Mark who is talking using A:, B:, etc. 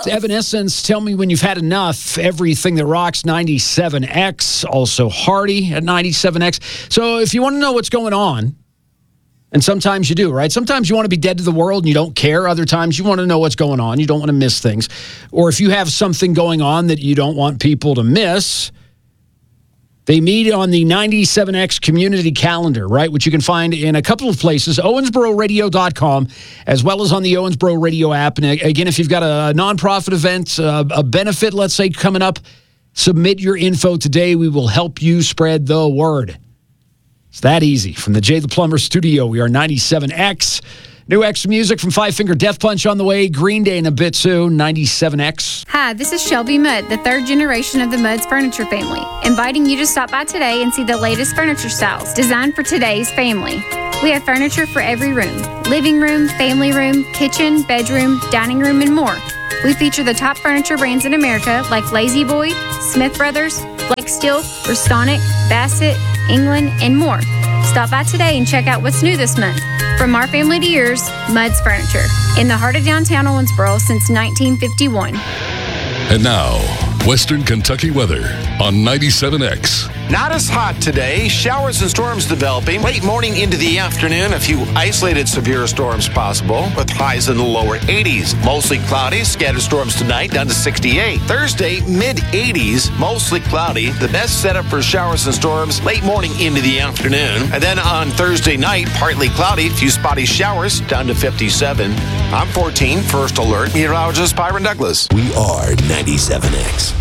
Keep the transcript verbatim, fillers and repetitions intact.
A: Evanescence, Tell Me When You've Had Enough. Everything That Rocks, ninety-seven X. Also Hardy at ninety-seven X. So if you want to know what's going on, and sometimes you do, right? Sometimes you want to be dead to the world and you don't care. Other times you want to know what's going on. You don't want to miss things. Or if you have something going on that you don't want people to miss, they meet on the ninety-seven X community calendar, right, which you can find in a couple of places, owensboro radio dot com, as well as on the Owensboro Radio app. And again, if you've got a nonprofit event, a benefit, let's say, coming up, submit your info today. We will help you spread the word. It's that easy. From the Jay the Plumber studio, we are ninety-seven X. New X music from Five Finger Death Punch on the way. Green Day in a bit soon. ninety-seven X.
B: Hi, this is Shelby Mudd, the third generation of the Mudd's Furniture family, inviting you to stop by today and see the latest furniture styles designed for today's family. We have furniture for every room: living room, family room, kitchen, bedroom, dining room, and more. We feature the top furniture brands in America like Lazy Boy, Smith Brothers, Blake Steel, Restonic, Bassett, England, and more. Stop by today and check out what's new this month. From our family to yours, Mudd's Furniture. In the heart of downtown Owensboro since nineteen fifty-one.
C: And now, Western Kentucky weather on ninety-seven X.
D: Not as hot today. Showers and storms developing. Late morning into the afternoon, a few isolated severe storms possible with highs in the lower eighties. Mostly cloudy. Scattered storms tonight down to sixty-eight. Thursday, mid eighties. Mostly cloudy. The best setup for showers and storms late morning into the afternoon. And then on Thursday night, partly cloudy. Few spotty showers down to fifty-seven. I'm fourteen. First Alert. Meteorologist Byron Douglas.
E: We are ninety-seven X.